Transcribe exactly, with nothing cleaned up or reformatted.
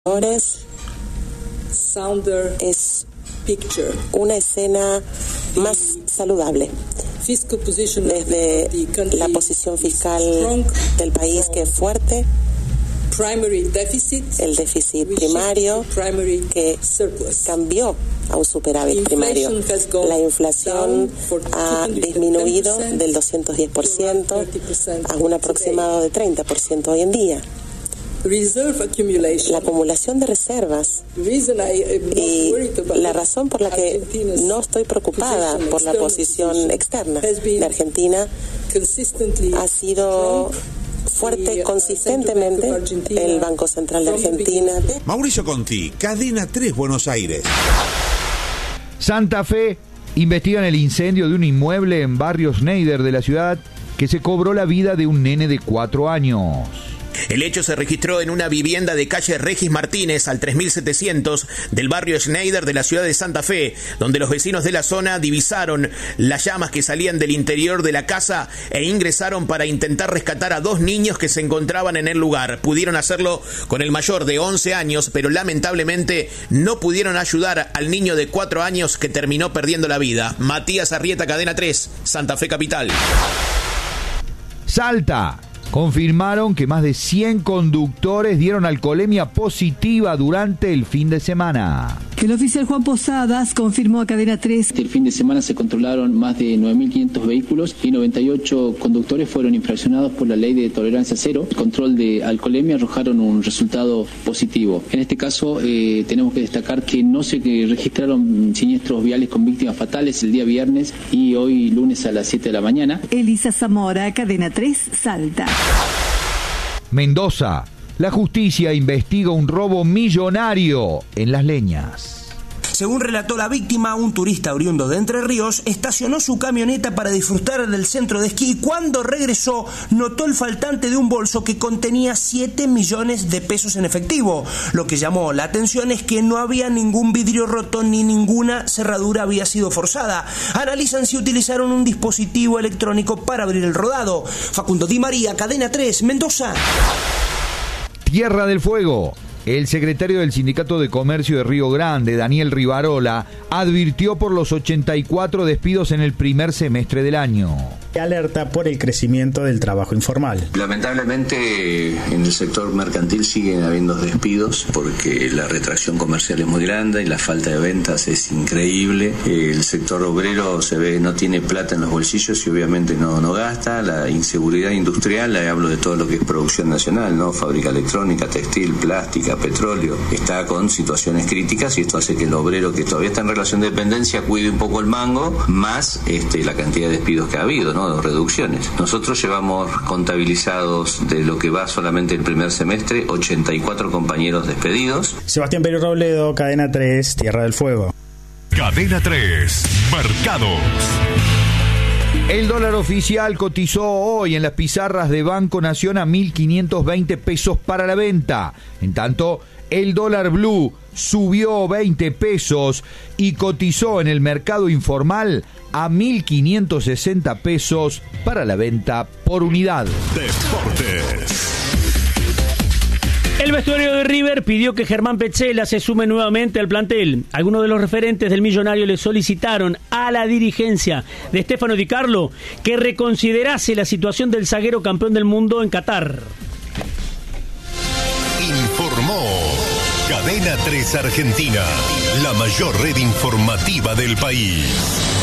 Sounder es picture. Una escena más saludable desde la posición fiscal del país, que es fuerte, el déficit primario que cambió a un superávit primario. La inflación ha disminuido del doscientos diez por ciento a un aproximado de treinta por ciento hoy en día. La acumulación de reservas, y la razón por la que no estoy preocupada por la posición externa de Argentina ha sido fuerte consistentemente el Banco Central de Argentina. Mauricio Conti, Cadena tres, Buenos Aires. Santa Fe investigan el incendio de un inmueble en barrio Schneider de la ciudad que se cobró la vida de un nene de cuatro años. El hecho se registró en una vivienda de calle Regis Martínez al tres mil setecientos del barrio Schneider de la ciudad de Santa Fe, donde los vecinos de la zona divisaron las llamas que salían del interior de la casa e ingresaron para intentar rescatar a dos niños que se encontraban en el lugar. Pudieron hacerlo con el mayor de once años, pero lamentablemente no pudieron ayudar al niño de cuatro años que terminó perdiendo la vida. Matías Arrieta, Cadena tres, Santa Fe capital. Salta. Confirmaron que más de cien conductores dieron alcoholemia positiva durante el fin de semana. El oficial Juan Posadas confirmó a Cadena tres. El fin de semana se controlaron más de nueve mil quinientos vehículos y noventa y ocho conductores fueron infraccionados por la ley de tolerancia cero. El control de alcoholemia arrojaron un resultado positivo. En este caso eh, tenemos que destacar que no se registraron siniestros viales con víctimas fatales el día viernes y hoy lunes a las siete de la mañana. Elisa Zamora, Cadena tres, Salta. Mendoza. La justicia investiga un robo millonario en Las Leñas. Según relató la víctima, un turista oriundo de Entre Ríos estacionó su camioneta para disfrutar del centro de esquí y cuando regresó notó el faltante de un bolso que contenía siete millones de pesos en efectivo. Lo que llamó la atención es que no había ningún vidrio roto ni ninguna cerradura había sido forzada. Analizan si utilizaron un dispositivo electrónico para abrir el rodado. Facundo Di María, Cadena tres, Mendoza. Tierra del Fuego. El secretario del Sindicato de Comercio de Río Grande, Daniel Rivarola, advirtió por los ochenta y cuatro despidos en el primer semestre del año. Alerta por el crecimiento del trabajo informal. Lamentablemente en el sector mercantil siguen habiendo despidos porque la retracción comercial es muy grande y la falta de ventas es increíble. El sector obrero se ve no tiene plata en los bolsillos y obviamente no, no gasta. La inseguridad industrial, ahí hablo de todo lo que es producción nacional, ¿no? Fábrica electrónica, textil, plástica, petróleo, está con situaciones críticas y esto hace que el obrero que todavía está en relación de dependencia cuide un poco el mango, más este, la cantidad de despidos que ha habido, ¿no? Reducciones. Nosotros llevamos contabilizados de lo que va solamente el primer semestre, ochenta y cuatro compañeros despedidos. Sebastián Pérez Robledo, Cadena tres, Tierra del Fuego. Cadena tres, Mercados. El dólar oficial cotizó hoy en las pizarras de Banco Nación a mil quinientos veinte pesos para la venta. En tanto, el dólar blue subió veinte pesos y cotizó en el mercado informal a mil quinientos sesenta pesos para la venta por unidad. Deportes. El vestuario de River pidió que Germán Petzela se sume nuevamente al plantel. Algunos de los referentes del millonario le solicitaron a la dirigencia de Stefano Di Carlo que reconsiderase la situación del zaguero campeón del mundo en Qatar. Informó Cadena tres Argentina, la mayor red informativa del país.